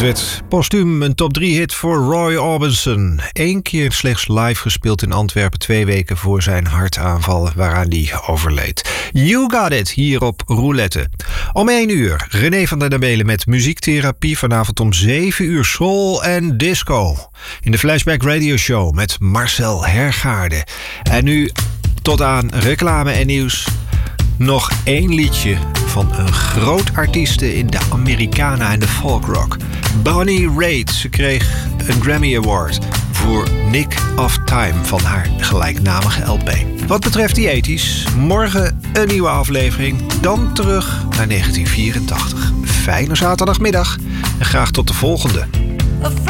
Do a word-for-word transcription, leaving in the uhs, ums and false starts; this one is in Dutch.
werd postuum een top drie hit voor Roy Orbison. Eén keer slechts live gespeeld in Antwerpen, twee weken voor zijn hartaanval waaraan hij overleed. You Got It, hier op Roulette. Om één uur, René van der Melen met muziektherapie. Vanavond om zeven uur soul en disco. In de Flashback Radio Show met Marcel Hergaarde. En nu tot aan reclame en nieuws. Nog één liedje van een groot artieste in de Americana en de folkrock. Bonnie Raitt. Ze kreeg een Grammy Award voor Nick of Time van haar gelijknamige L P. Wat betreft die ethisch, morgen een nieuwe aflevering. Dan terug naar negentien vierentachtig. Fijne zaterdagmiddag en graag tot de volgende.